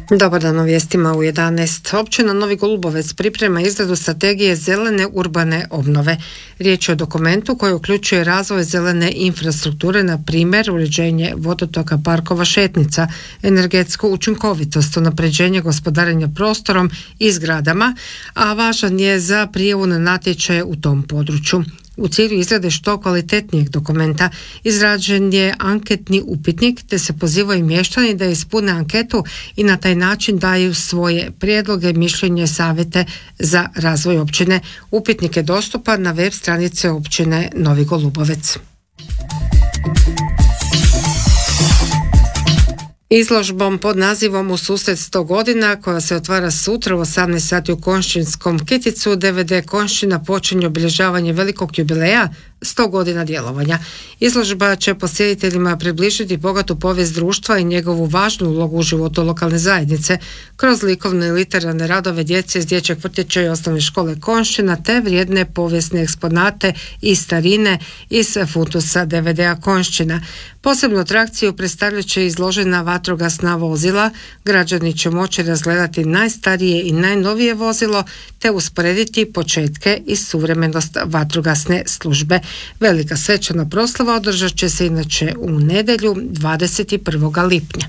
Dobar dan, u vijestima u 11. Općina Novi Golubovec priprema izradu strategije zelene urbane obnove. Riječ je o dokumentu koji uključuje razvoj zelene infrastrukture, na primjer uređenje vodotoka, parkova, šetnica, energetsku učinkovitost, unapređenje gospodarenja prostorom i zgradama, a važan je za prijavu na natječaje u tom području. U cilju izrade što kvalitetnijeg dokumenta izrađen je anketni upitnik, te se pozivaju mještani da ispune anketu i na taj način daju svoje prijedloge, mišljenje, savjete za razvoj općine. Upitnik je dostupan na web stranice općine Novi Golubovec. Izložbom pod nazivom U susret 100 godina, koja se otvara sutra u 18 sati u Konjšćinskom kiticu, DVD Konjšćina počinje obilježavanje velikog jubileja 100 godina djelovanja. Izložba će posjetiteljima približiti bogatu povijest društva i njegovu važnu ulogu u životu lokalne zajednice kroz likovne i literarne radove djece iz dječjeg vrtića i osnovne škole Konjšćina, te vrijedne povijesne eksponate i starine iz fundusa DVD-a Konjšćina. Posebnu atrakciju predstavljat će izložena vatrogasna vozila. Građani će moći razgledati najstarije i najnovije vozilo te usporediti početke i suvremenost vatrogasne službe. Velika svečana proslava održat će se inače u nedjelju 21. lipnja.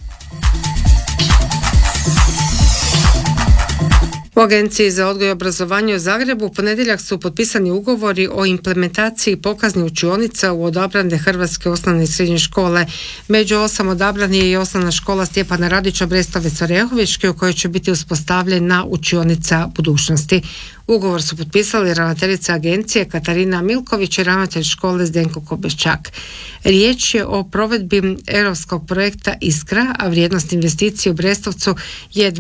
U Agenciji za odgoj i obrazovanje u Zagrebu u ponedjeljak su potpisani ugovori o implementaciji pokaznih učionica u odabrane hrvatske osnovne i srednje škole. Među 8 odabrani je i osnovna škola Stjepana Radića Brestovec-Orehovički, u kojoj će biti uspostavljena učionica budućnosti. Ugovor su potpisali ravnateljica agencije Katarina Milković i ravnatelj škole Zdenko Kobeščak. Riječ je o provedbi europskog projekta Iskra, a vrijednost investicije u Brestovcu je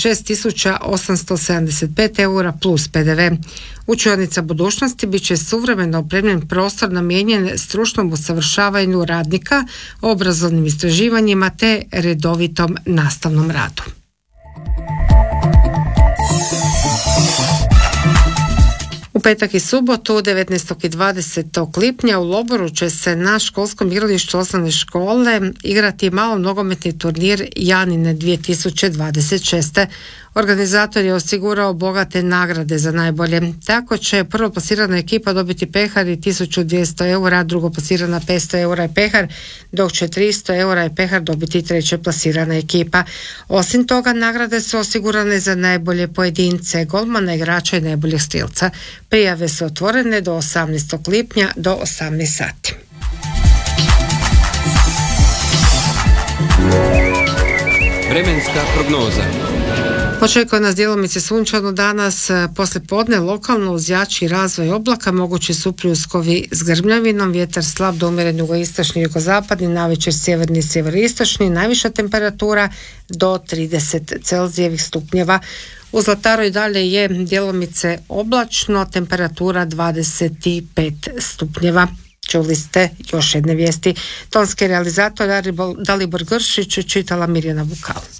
26.875 eura plus PDV. Učionica budućnosti bit će suvremeno opremljen prostor namijenjen stručnom usavršavanju radnika, obrazovnim istraživanjima te redovitom nastavnom radu. U petak i subotu 19. i 20. lipnja u Loboru će se na školskom igralištu osnovne škole igrati malo nogometni turnir Janine 2026. Organizator je osigurao bogate nagrade za najbolje. Tako će prvoplasirana ekipa dobiti pehar i 1200 eura, drugoplasirana 500 eura i pehar, dok će 300 eura i pehar dobiti treće plasirana ekipa. Osim toga, nagrade su osigurane za najbolje pojedince, golmana, igrača i najboljeg strilca. Prijave su otvorene do 18. lipnja do 18 sati. Vremenska prognoza. Očekuje nas djelomice sunčano danas, poslijepodne lokalno uz jači razvoj oblaka, mogući su pljuskovi s grmljavinom, vjetar slab do umjeren jugoistočni i jugozapadni, navečer sjeverni i sjeveristočni, najviša temperatura do 30 Celzijevih stupnjeva. U Zlataru i dalje je djelomice oblačno, temperatura 25 stupnjeva. Čuli ste još jedne vijesti. Tonski realizator Dalibor Gršić, čitala Mirjana Vukal.